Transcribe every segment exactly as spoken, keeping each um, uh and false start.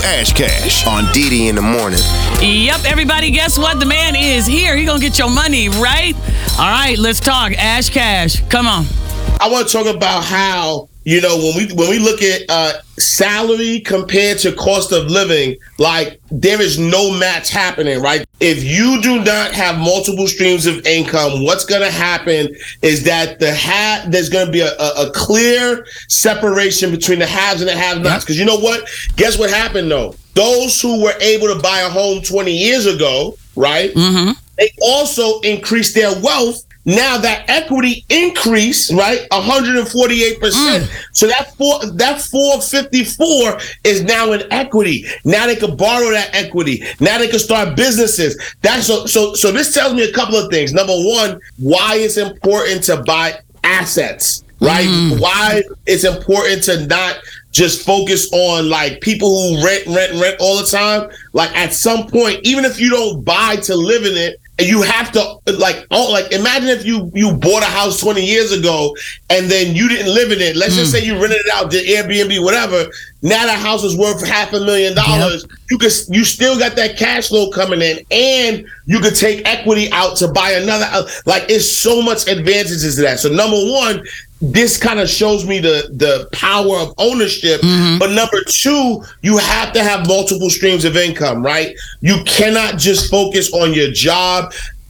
Ash Cash on Didi in the morning. Yep, everybody, guess what? The man is here. He gonna get your money, right? All right, let's talk. Ash Cash, come on. I want to talk about how, you know, when we when we look at uh, salary compared to cost of living, like there is no match happening, right? If you do not have multiple streams of income, what's going to happen is that the ha- there's going to be a, a, a clear separation between the haves and the have-nots. Because you know what? Guess what happened, though? Those who were able to buy a home twenty years ago, right? Mm-hmm. They also increased their wealth. Now that equity increase, right, one hundred forty-eight percent. Mm. So that four, that four fifty-four is now in equity. Now they can borrow that equity. Now they can start businesses. That's so. So, so this tells me a couple of things. Number one, why it's important to buy assets, right? Mm. Why it's important to not just focus on like people who rent, rent, rent all the time. Like at some point, even if you don't buy to live in it, you have to like, oh, like imagine if you you bought a house twenty years ago and then you didn't live in it. Let's mm. just say you rented it out to Airbnb, whatever. Now that house is worth half a million dollars. Yep. You could you still got that cash flow coming in, and you could take equity out to buy another. Like it's so much advantages to that. So number one, this kind of shows me the the power of ownership. Mm-hmm. But number two, you have to have multiple streams of income, right? You cannot just focus on your job.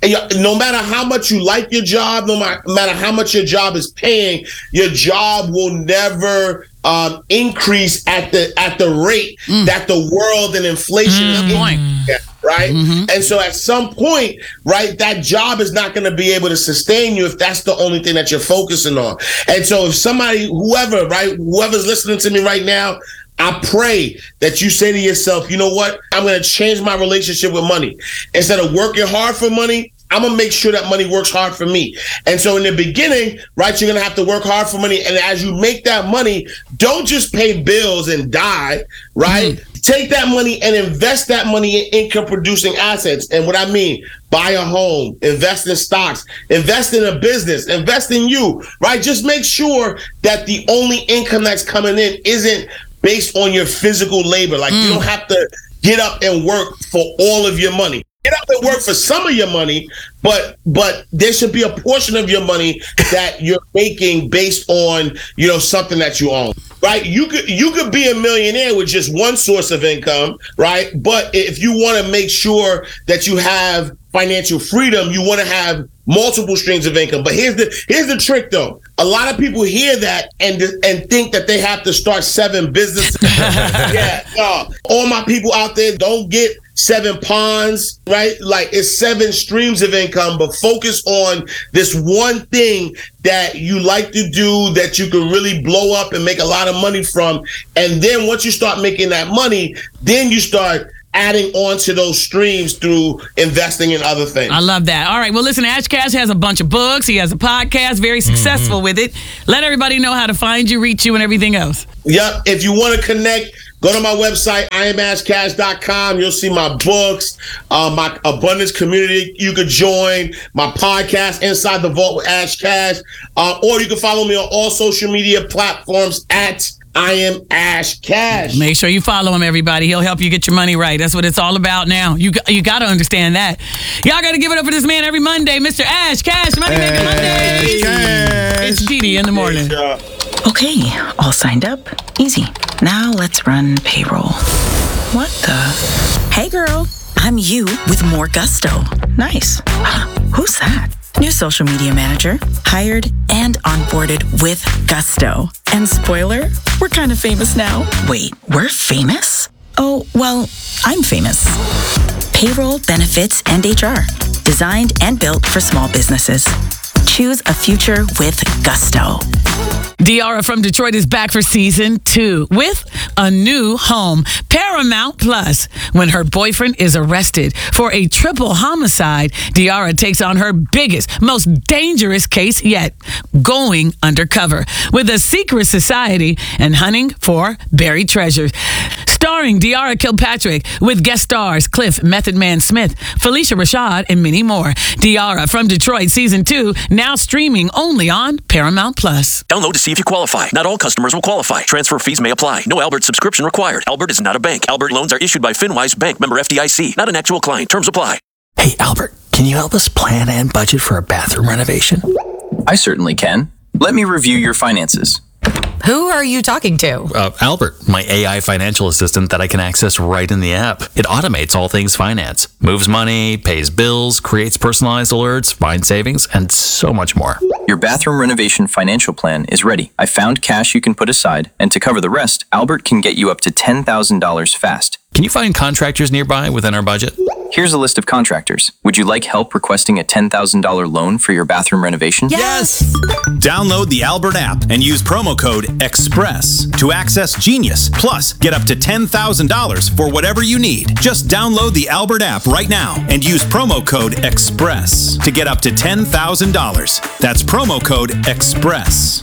No matter how much you like your job, no matter how much your job is paying, your job will never um, increase at the at the rate mm. that the world and inflation mm, is going. Right? Mm-hmm. And so at some point, right, that job is not going to be able to sustain you if that's the only thing that you're focusing on. And so if somebody, whoever, right, whoever's listening to me right now, I pray that you say to yourself, you know what, I'm going to change my relationship with money. Instead of working hard for money, I'm going to make sure that money works hard for me. And so in the beginning, right, you're going to have to work hard for money. And as you make that money, don't just pay bills and die, right? Mm-hmm. Take that money and invest that money in income producing assets. And what I mean, buy a home, invest in stocks, invest in a business, invest in you, right? Just make sure that the only income that's coming in isn't based on your physical labor. Like mm. you don't have to get up and work for all of your money. Get up and work for some of your money, but but there should be a portion of your money that you're making based on, you know, something that you own, right? You could you could be a millionaire with just one source of income, right? But if you want to make sure that you have financial freedom, you want to have multiple streams of income. But here's the here's the trick, though. A lot of people hear that and and think that they have to start seven businesses. yeah, no. All my people out there, don't get seven ponds, right? Like it's seven streams of income, but focus on this one thing that you like to do that you can really blow up and make a lot of money from. And then once you start making that money, then you start adding on to those streams through investing in other things. I love that. All right. Well, listen, Ash Cash has a bunch of books. He has a podcast, very successful mm-hmm. with it. Let everybody know how to find you, reach you, and everything else. Yep. If you want to connect, go to my website, I am ash cash dot com. You'll see my books, uh, my abundance community you could join, my podcast, Inside the Vault with Ash Cash, uh, or you can follow me on all social media platforms at I am Ash Cash. Make sure you follow him, everybody. He'll help you get your money right. That's what it's all about now. You you got to understand that. Y'all got to give it up for this man every Monday, Mister Ash Cash. Money Making Mondays. It's Didi in the morning. Okay, all signed up. Easy. Now let's run payroll. What the? Hey, girl. I'm you with more gusto. Nice. Who's that? New social media manager, hired and onboarded with gusto. And spoiler, we're kind of famous now. Wait, we're famous? Oh, well, I'm famous. Payroll, benefits, and H R. Designed and built for small businesses. Choose a future with gusto. Diarra from Detroit is back for season two with a new home, Paramount Plus. When her boyfriend is arrested for a triple homicide, Diarra takes on her biggest, most dangerous case yet, going undercover with a secret society and hunting for buried treasures. Starring Diarra Kilpatrick with guest stars Cliff Method Man Smith, Felicia Rashad, and many more. Diarra from Detroit season two, now streaming only on Paramount Plus. Download to see see if you qualify. Not all customers will qualify. Transfer fees may apply. No Albert subscription required. Albert is not a bank. Albert loans are issued by FinWise Bank, member F D I C. Not an actual client. Terms apply. Hey, Albert, can you help us plan and budget for a bathroom renovation? I certainly can. Let me review your finances. Who are you talking to? Uh, Albert, my A I financial assistant that I can access right in the app. It automates all things finance, moves money, pays bills, creates personalized alerts, finds savings, and so much more. Your bathroom renovation financial plan is ready. I found cash you can put aside, and to cover the rest, Albert can get you up to ten thousand dollars fast. Can you find contractors nearby within our budget? Here's a list of contractors. Would you like help requesting a ten thousand dollars loan for your bathroom renovation? Yes! Download the Albert app and use promo code EXPRESS to access Genius. Plus, get up to ten thousand dollars for whatever you need. Just download the Albert app right now and use promo code EXPRESS to get up to ten thousand dollars. That's promo code EXPRESS.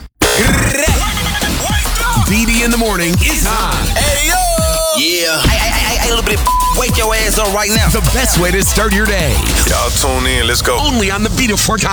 D D in the morning is on. Hey, yo! Yeah. Hey, hey, hey, hey, little bit. Wake your ass up right now. The best way to start your day. Y'all tune in. Let's go. Only on the Beat of Fort